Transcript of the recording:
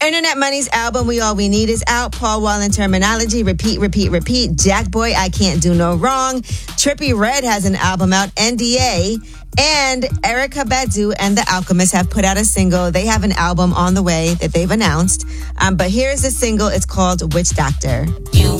Internet Money's album, We All We Need, is out. Paul Wall and Terminology, Repeat, Repeat, Repeat. Jackboy, I Can't Do No Wrong. Trippie Redd has an album out, NDA. And Erykah Badu and The Alchemist have put out a single. They have an album on the way that they've announced. But here's the single. It's called Witch Doctor. You